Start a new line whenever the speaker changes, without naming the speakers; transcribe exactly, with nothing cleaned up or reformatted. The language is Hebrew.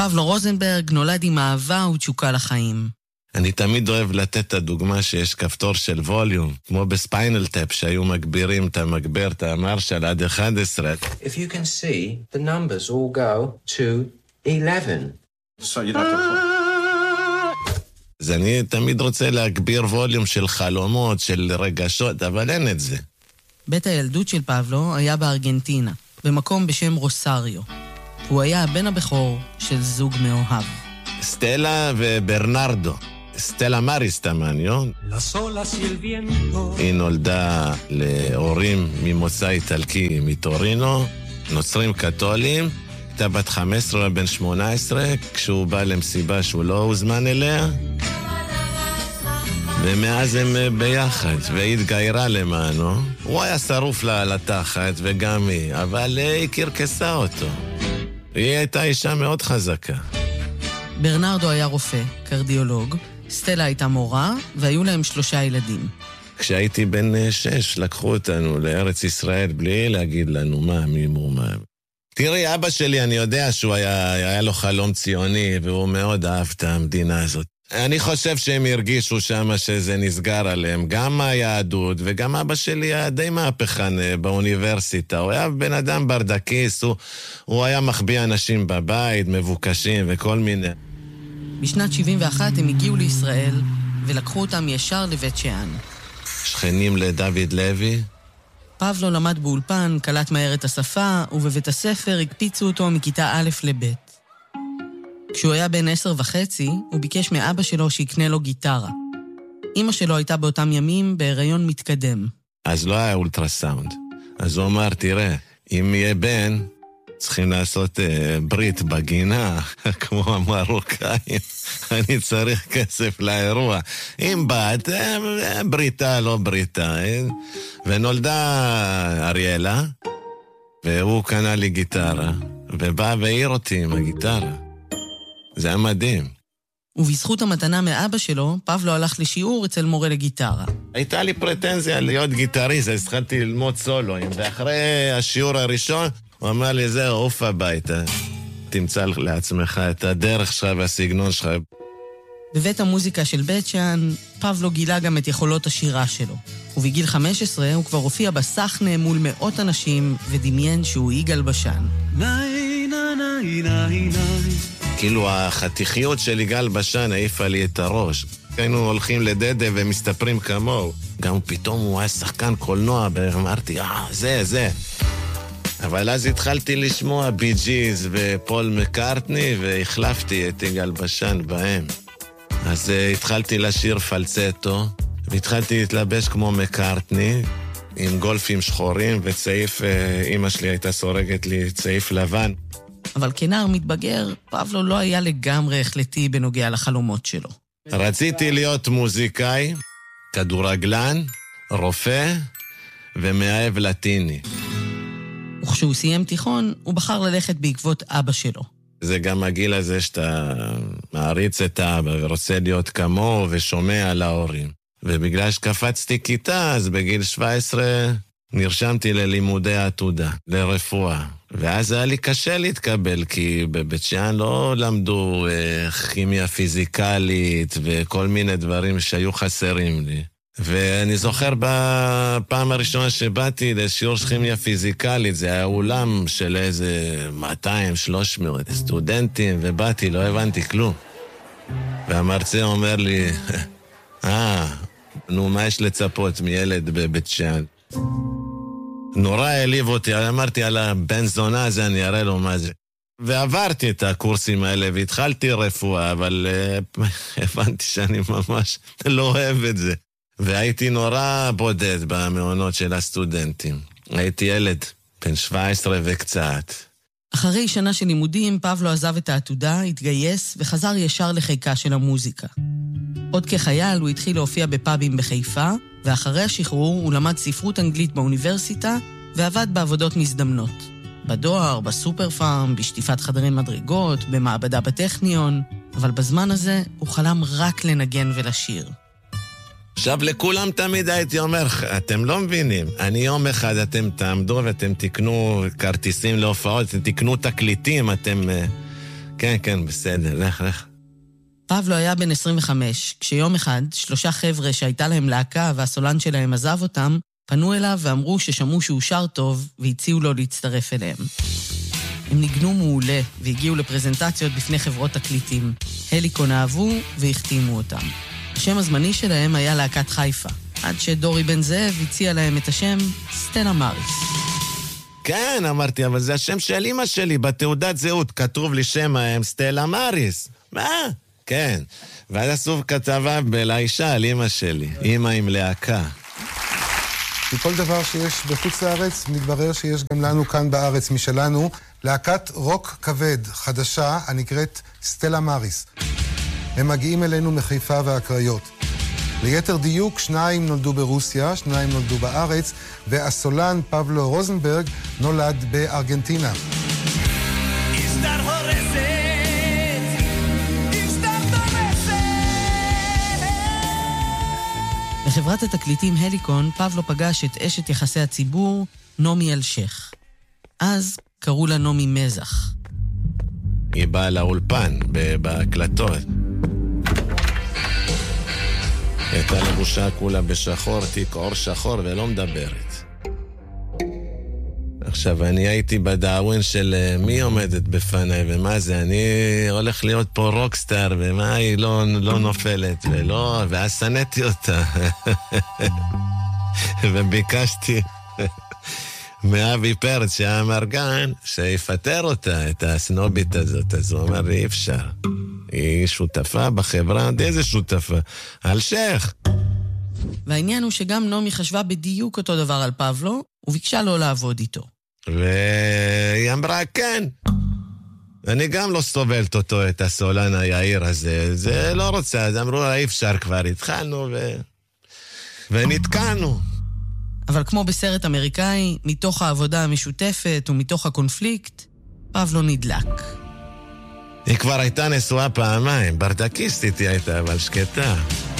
פבלו רוזנברג נולד עם אהבה ותשוקה לחיים.
אני תמיד אוהב לתת את הדוגמה שיש כפתור של ווליום, כמו בספיינל טאפ שהיו מגבירים את המגבר, את המרשל עד אחד עשרה.
If you can see, the numbers all go to eleven.
So you'd have to...
אז אני תמיד רוצה להגביר ווליום של חלומות, של רגשות, אבל אין את זה.
בית הילדות של פבלו היה בארגנטינה, במקום בשם רוסריו. הוא היה הבן הבכור של זוג מאוהב.
סטלה וברנרדו. סטלה מריס תמניו. היא נולדה להורים ממוצא איטלקי מטורינו, נוצרים קתולים. הייתה בת חמש עשרה בן שמונה עשרה, כשהוא בא למסיבה שהוא לא הוזמן אליה. ומאז הם ביחד, והיא התגיירה למענו. הוא היה שרוף לה לתחת וגם היא, אבל היא קרקסה אותו. היא הייתה אישה מאוד חזקה.
ברנרדו היה רופא, קרדיולוג, סטלה הייתה מורה, והיו להם שלושה ילדים.
כשהייתי בן שש, לקחו אותנו לארץ ישראל בלי להגיד לנו מה, מי מומה. תראי, אבא שלי, אני יודע שהוא היה, היה לו חלום ציוני, והוא מאוד אהב את המדינה הזאת. אני חושב שהם הרגישו שם שזה נסגר עליהם, גם היהדות, וגם אבא שלי היה די מהפכן באוניברסיטה. הוא היה בן אדם ברדקיס, הוא, הוא היה מחביא אנשים בבית, מבוקשים וכל מיני.
בשנת שבעים ואחת הם הגיעו לישראל, ולקחו אותם ישר לבית שאן.
שכנים לדוד לוי.
פבלו למד באולפן, קלט מהר את השפה, ובבית הספר הקפיצו אותו מכיתה א' לב'. כשהוא היה בן עשר וחצי, הוא ביקש מאבא שלו שיקנה לו גיטרה. אמא שלו הייתה באותם ימים בהיריון מתקדם.
אז לא היה אולטרסאונד. אז הוא אמר, תראה, אם יהיה בן, צריכים לעשות אה, ברית בגינה, כמו המרוקאים. אני צריך כסף לאירוע. אם בת, אה, בריתה, לא בריתה. אה? ונולדה אריאלה, והוא קנה לי גיטרה, ובא והעיר אותי עם הגיטרה. זה היה מדהים.
ובזכות המתנה מאבא שלו, פבלו הלך לשיעור אצל מורה לגיטרה.
הייתה לי פרטנזיה להיות גיטריסט, אז התחלתי ללמוד סולואים, ואחרי השיעור הראשון, הוא אמר לי, זהו, עוף הביתה. תמצא לעצמך את הדרך שלך והסגנון שלך.
בבית המוזיקה של בית שאן, פבלו גילה גם את יכולות השירה שלו. ובגיל חמש עשרה הוא כבר הופיע בסחנה מול מאות אנשים, ודמיין שהוא יגאל בשן. ניי, ניי, ניי, ניי.
כאילו החתיכיות של יגאל בשן העיפה לי את הראש. היינו הולכים לדדה ומסתפרים כמוהו. גם פתאום הוא היה שחקן קולנוע, ואמרתי, אה, זה, זה. אבל אז התחלתי לשמוע בי ג'יז ופול מקארטני, והחלפתי את יגאל בשן בהם. אז uh, התחלתי לשיר פלצטו, והתחלתי להתלבש כמו מקארטני, עם גולפים שחורים, וצעיף, uh, אמא שלי הייתה סורגת לי צעיף לבן.
אבל כנער מתבגר, פבלו לא היה לגמרי החלטי בנוגע לחלומות שלו.
רציתי להיות מוזיקאי, כדורגלן, רופא ומאהב לטיני.
וכשהוא סיים תיכון, הוא בחר ללכת בעקבות אבא שלו.
זה גם הגיל הזה שאתה מעריץ את האבא ורוצה להיות כמוהו ושומע על ההורים. ובגלל שקפצתי כיתה, אז בגיל שבע עשרה נרשמתי ללימודי העתודה, לרפואה. ואז היה לי קשה להתקבל, כי בבית שאן לא למדו אה, כימיה פיזיקלית וכל מיני דברים שהיו חסרים לי. ואני זוכר בפעם הראשונה שבאתי לשיעור של כימיה פיזיקלית, זה היה אולם של איזה מאתיים שלוש מאות סטודנטים, ובאתי, לא הבנתי כלום. והמרצה אומר לי, אה, נו, מה יש לצפות מילד בבית שאן? נורא העליב אותי, אמרתי על הבן זונה הזה, אני אראה לו מה זה. ועברתי את הקורסים האלה, והתחלתי רפואה, אבל uh, הבנתי שאני ממש לא אוהב את זה. והייתי נורא בודד במעונות של הסטודנטים. הייתי ילד, בן שבע עשרה וקצת.
אחרי שנה של לימודים, פבלו עזב את העתודה, התגייס וחזר ישר לחיקה של המוזיקה. עוד כחייל הוא התחיל להופיע בפאבים בחיפה, ואחרי השחרור הוא למד ספרות אנגלית באוניברסיטה, ועבד בעבודות מזדמנות. בדואר, בסופר פארם, בשטיפת חדרי מדרגות, במעבדה בטכניון, אבל בזמן הזה הוא חלם רק לנגן ולשיר.
עכשיו לכולם תמיד הייתי אומר, אתם לא מבינים, אני יום אחד אתם תעמדו ואתם תקנו כרטיסים להופעות, אתם תקנו תקליטים, אתם... כן, כן, בסדר, לך, לך.
פבלו היה בן עשרים וחמש, כשיום אחד שלושה חבר'ה שהייתה להם להקה והסולן שלהם עזב אותם, פנו אליו ואמרו ששמעו שהוא שר טוב והציעו לו להצטרף אליהם. הם ניגנו מעולה והגיעו לפרזנטציות בפני חברות תקליטים. הליקון אהבו והחתימו אותם. השם הזמני שלהם היה להקת חיפה, עד שדורי בן זאב הציע להם את השם סטלה מאריס.
כן, אמרתי, אבל זה השם של אמא שלי, בתעודת זהות כתוב לי שם ההם סטלה מאריס. מה? כן. ואז עשו כתבה לאישה על אמא שלי, אמא עם להקה.
וכל דבר שיש בחוץ לארץ, מתברר שיש גם לנו כאן בארץ משלנו, להקת רוק כבד, חדשה, הנקראת סטלה מאריס. הם מגיעים אלינו מחיפה והקריות. ליתר דיוק, שניים נולדו ברוסיה, שניים נולדו בארץ, והסולן פבלו רוזנברג נולד בארגנטינה.
בחברת התקליטים הליקון, פבלו פגש את אשת יחסי הציבור, נעמי אלשיך. אז קראו לה נעמי מזח.
היא באה לאולפן, בהקלטות. הייתה לבושה כולה בשחור, תיק אור שחור ולא מדברת. עכשיו, אני הייתי בדאווין של מי עומדת בפניי ומה זה, אני הולך להיות פה רוקסטאר ומה היא לא, לא נופלת ולא, ואז סנתי אותה. וביקשתי מאבי פרץ שהיה מרגן שיפטר אותה, את הסנובית הזאת. אז הוא אמר לי, אי אפשר. היא שותפה בחברה, איזה שותפה? אלשיך.
והעניין הוא שגם נעמי חשבה בדיוק אותו דבר על פבלו, וביקשה לא לעבוד איתו.
והיא אמרה, כן. אני גם לא סובלת אותו, את הסולן היעיר הזה. זה לא רוצה, אז אמרו, אי אפשר כבר, התחלנו ו... ונתקענו.
אבל כמו בסרט אמריקאי, מתוך העבודה המשותפת ומתוך הקונפליקט, פבלו נדלק.
היא כבר הייתה נשואה פעמיים, ברדקיסטית היא הייתה, אבל שקטה.